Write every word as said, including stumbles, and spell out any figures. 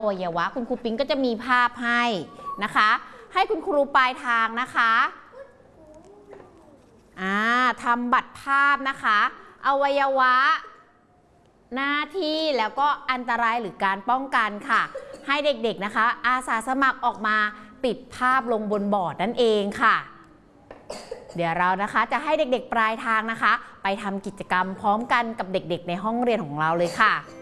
อวัยวะคุณครูปิ๊งก็จะมีภาพให้นะคะให้คุณครูปลายทางนะคะอ่าทำบัตรภาพนะคะอวัยวะหน้าที่แล้วก็อันตรายหรือการป้องกันค่ะให้เด็กๆนะคะอาสาสมัครออกมาติดภาพลงบนบอร์ดนั่นเองค่ะเดี๋ยวเรานะคะจะให้เด็กๆปลายทางนะคะไปทำกิจกรรมพร้อมกันกับเด็กๆในห้องเรียนของเราเลยค่ะ